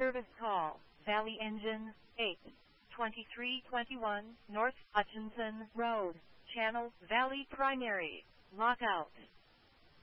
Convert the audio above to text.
Service call, Valley Engine, 8, 2321, North Hutchinson Road, Channel Valley Primary, Lockout.